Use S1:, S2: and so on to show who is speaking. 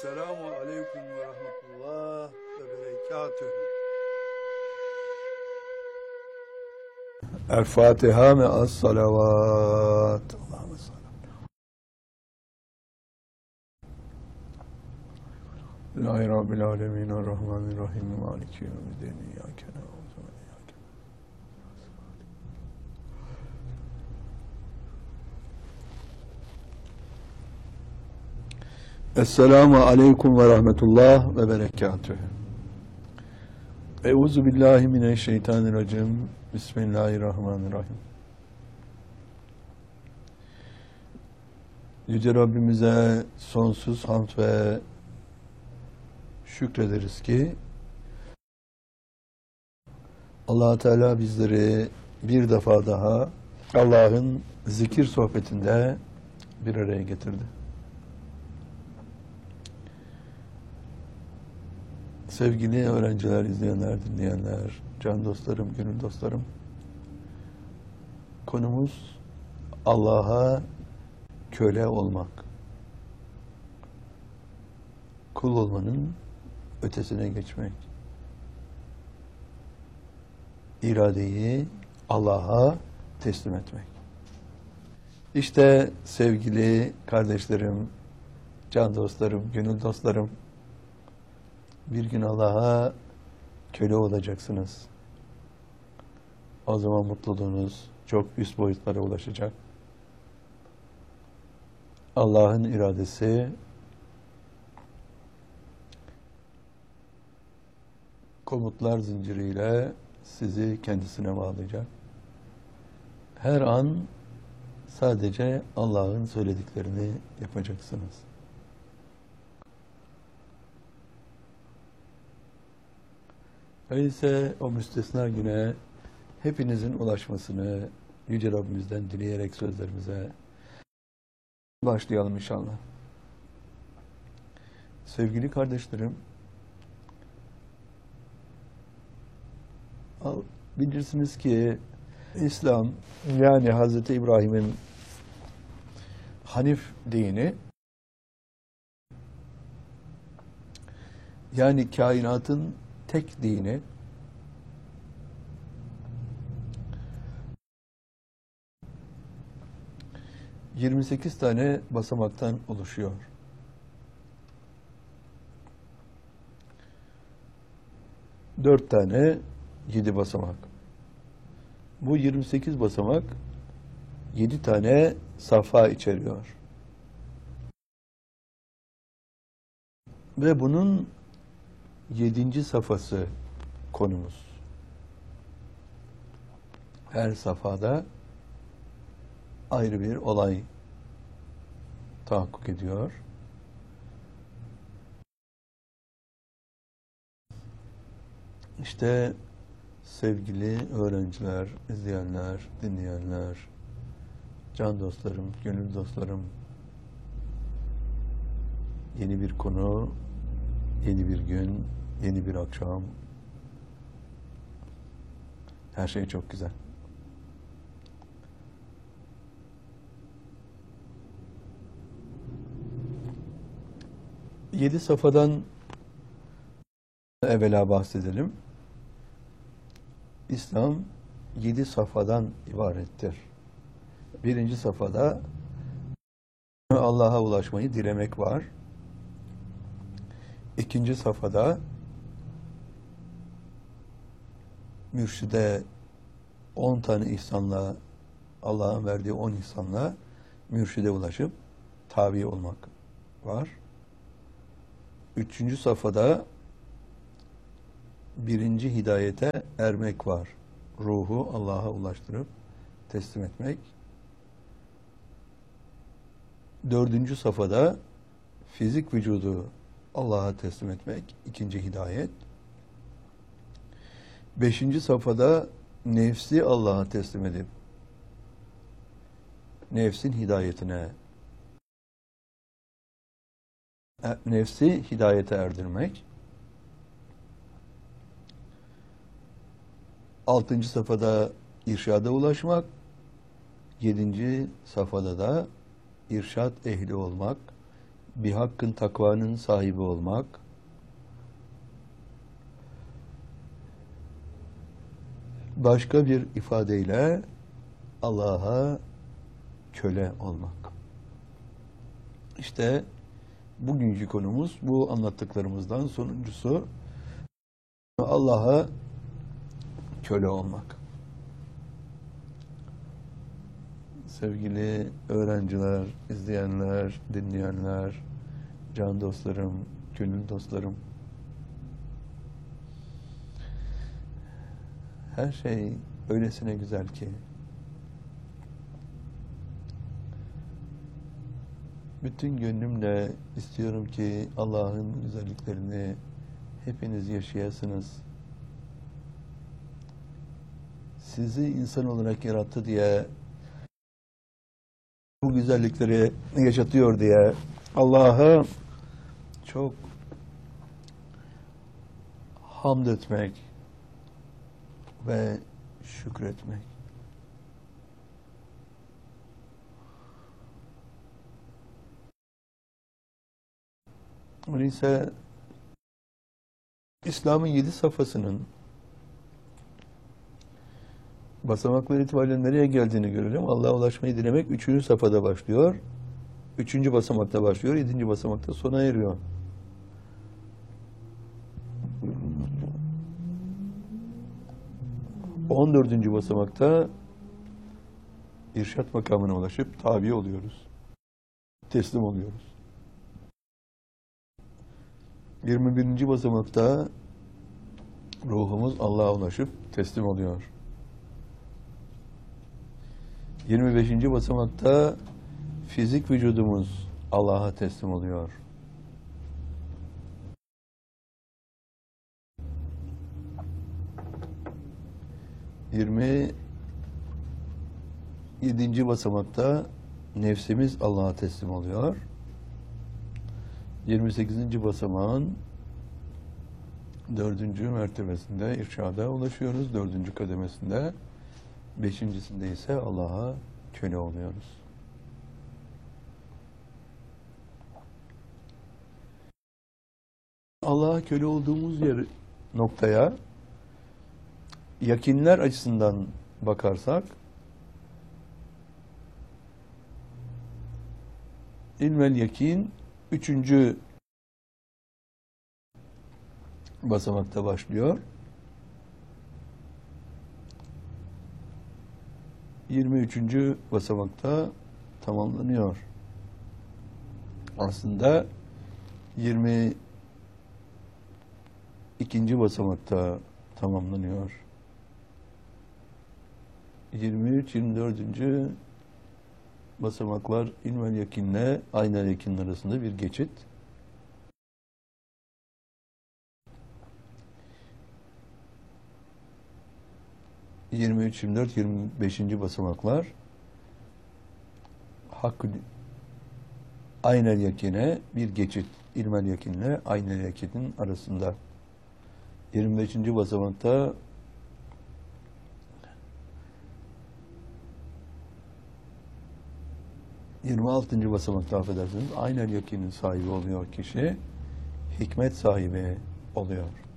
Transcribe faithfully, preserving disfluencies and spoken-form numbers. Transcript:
S1: Selamun Aleyküm ve Rahmetullah ve Berekatühü. El-Fatiha me'as salavat. Allahümme sallam. Lillahi Rabbil alemin. Rahmanirrahim. Maliki yevmiddin. İyyâke na'budu ve iyyâke nestaîn. Esselamu Aleyküm ve Rahmetullah ve Berekatühü. Euzu billahi mineşşeytanirracim. Bismillahirrahmanirrahim. Yüce Rabbimize sonsuz hamd ve şükrederiz ki Allah Teala bizleri bir defa daha Allah'ın zikir sohbetinde bir araya getirdi. Sevgili öğrenciler, izleyenler, dinleyenler, can dostlarım, gönül dostlarım, konumuz Allah'a köle olmak. Kul olmanın ötesine geçmek. İradeyi Allah'a teslim etmek. İşte sevgili kardeşlerim, can dostlarım, gönül dostlarım, bir gün Allah'a köle olacaksınız. O zaman mutluluğunuz çok üst boyutlara ulaşacak. Allah'ın iradesi komutlar zinciriyle sizi kendisine bağlayacak. Her an sadece Allah'ın söylediklerini yapacaksınız. Öyleyse o müstesna güne hepinizin ulaşmasını Yüce Rabbimizden dileyerek sözlerimize başlayalım inşallah. Sevgili kardeşlerim, bilirsiniz ki İslam, yani Hazreti İbrahim'in Hanif dini, yani kainatın tek dini, yirmi sekiz tane basamaktan oluşuyor. dört tane yedi basamak. Bu yirmi sekiz basamak yedi tane safha içeriyor. Ve bunun yedinci safhası konumuz. Her safhada ayrı bir olay tahakkuk ediyor. İşte sevgili öğrenciler, izleyenler, dinleyenler, can dostlarım, gönül dostlarım, yeni bir konu, yeni bir gün, yeni bir akşam. Her şey çok güzel. Yedi safhadan evvela bahsedelim. İslam yedi safhadan ibarettir. Birinci safhada Allah'a ulaşmayı dilemek var. İkinci safhada mürşide on tane ihsanla, Allah'ın verdiği on ihsanla mürşide ulaşıp tabi olmak var. Üçüncü safhada birinci hidayete ermek var. Ruhu Allah'a ulaştırıp teslim etmek. Dördüncü safhada fizik vücudu Allah'a teslim etmek. İkinci hidayet. Beşinci safhada nefsi Allah'a teslim edip nefsin hidayetine nefsi hidayete erdirmek. Altıncı safhada irşada ulaşmak. Yedinci safhada da irşat ehli olmak. bir hakkın takvanın sahibi olmak, başka bir ifadeyle Allah'a köle olmak. İşte bugünkü konumuz bu anlattıklarımızdan sonuncusu, Allah'a köle olmak. Sevgili öğrenciler, izleyenler, dinleyenler, can dostlarım, gönül dostlarım, her şey öylesine güzel ki bütün gönlümle istiyorum ki Allah'ın güzelliklerini hepiniz yaşayasınız. Sizi insan olarak yarattı diye, bu güzellikleri yaşatıyor diye Allah'a çok hamd etmek ve şükretmek. Öyleyse İslam'ın yedi safhasının basamaklar itibariyle nereye geldiğini görelim. Allah'a ulaşmayı dilemek üçüncü safhada başlıyor. Üçüncü basamakta başlıyor. Yedinci basamakta sona eriyor. On dördüncü basamakta irşat makamına ulaşıp tabi oluyoruz. Teslim oluyoruz. Yirmi birinci basamakta ruhumuz Allah'a ulaşıp teslim oluyor. Yirmi beşinci basamakta fizik vücudumuz Allah'a teslim oluyor. Yirmi yedinci basamakta nefsimiz Allah'a teslim oluyor. Yirmi sekizinci basamağın dördüncü mertebesinde irşada ulaşıyoruz. Dördüncü kademesinde. Beşincisinde ise Allah'a köle oluyoruz. Allah'a köle olduğumuz yer noktaya yakinler açısından bakarsak, ilmel yakin üçüncü basamakta başlıyor. Yirmi üçüncü basamakta tamamlanıyor. Aslında yirmi ikinci basamakta tamamlanıyor. Yirmi üç yirmi dördüncü basamaklar ilmel yakinle aynel yakin arasında bir geçit. Yirmi üç yirmi dört yirmi beşinci basamaklar hak aynel yakine bir geçit. İlmel yakinle aynel yakinin arasında. Yirmi beşinci basamakta yirmi altıncı basamakta affedersiniz aynel yakinin sahibi oluyor kişi. Hikmet sahibi oluyor.